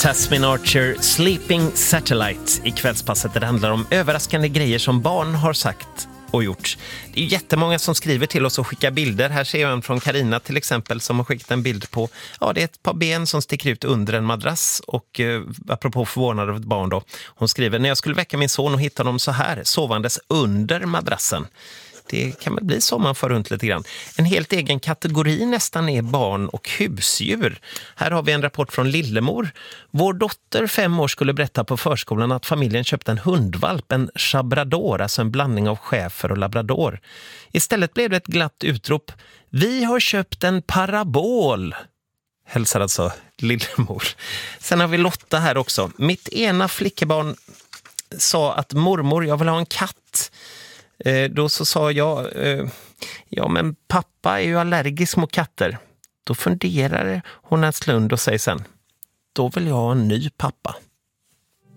Tasmin Archer, Sleeping Satellite i kvällspasset där det handlar om överraskande grejer som barn har sagt och gjort. Det är jättemånga som skriver till oss och skickar bilder. Här ser jag en från Karina till exempel som har skickat en bild på, ja, det är ett par ben som sticker ut under en madrass och apropå förvånad av ett barn då. Hon skriver, när jag skulle väcka min son och hitta dem så här, sovandes under madrassen. Det kan väl bli så man får runt lite grann. En helt egen kategori nästan är barn- och husdjur. Här har vi en rapport från Lillemor. Vår dotter 5 år skulle berätta på förskolan att familjen köpte en hundvalp, en chabrador, alltså en blandning av schäfer och labrador. Istället blev det ett glatt utrop. Vi har köpt en parabol. Hälsar alltså Lillemor. Sen har vi Lotta här också. Mitt ena flickebarn sa att mormor, jag vill ha en katt. Då så sa jag, ja men pappa är ju allergisk mot katter. Då funderar hon en stund och säger sen, då vill jag ha en ny pappa.